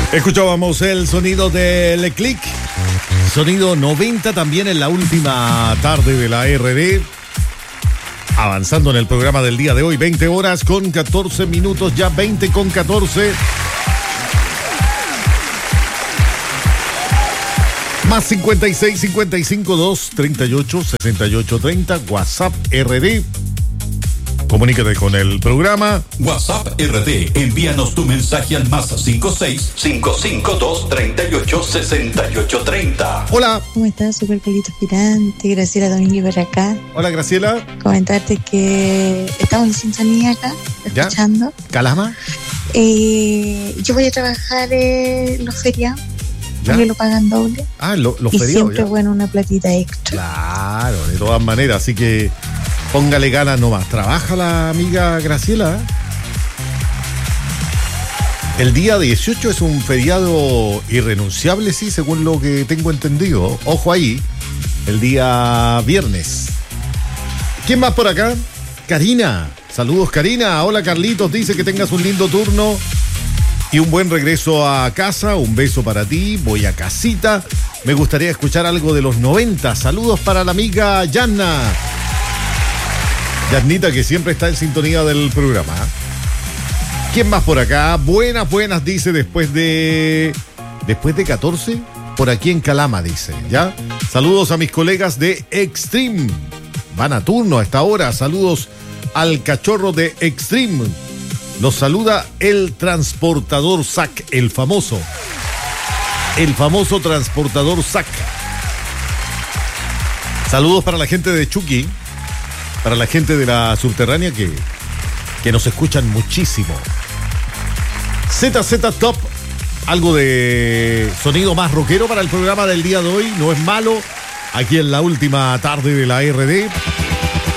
Escuchábamos el sonido del click, sonido 90 también en la última tarde de la RD. Avanzando en el programa del día de hoy, 20 horas con 14 minutos, ya 20 con 14. Más 56 55 2 38 68 30, WhatsApp RD. Comunícate con el programa. WhatsApp RD, envíanos tu mensaje al más 56 552 38 68 30. Hola. ¿Cómo estás? Super Carlitos Pirante, Graciela Domínguez por acá. Hola, Graciela. Comentarte que estamos en sintonía acá, escuchando. ¿Ya? ¿Calama? Yo voy a trabajar los feriados, porque lo pagan doble. Ah, los y feriados. siempre, ya. Bueno, una platita extra. Claro, de todas maneras, así que póngale ganas nomás. Trabaja la amiga Graciela. El día 18 es un feriado irrenunciable, sí, según lo que tengo entendido. Ojo ahí, el día viernes. ¿Quién más por acá? Karina. Saludos, Karina. Hola, Carlitos. Dice que tengas un lindo turno y un buen regreso a casa. Un beso para ti. Voy a casita. Me gustaría escuchar algo de los 90. Saludos para la amiga Yanna. Yasnita, que siempre está en sintonía del programa. ¿Quién más por acá? Buenas, dice, después de 14, por aquí en Calama, dice, ¿ya? Saludos a mis colegas de Extreme. Van a turno a esta hora. Saludos al cachorro de Extreme. Los saluda el transportador SAC, el famoso transportador SAC. Saludos para la gente de Chucky, para la gente de la subterránea que nos escuchan muchísimo. ZZ Top, algo de sonido más rockero para el programa del día de hoy. No es malo, aquí en la última tarde de la RD.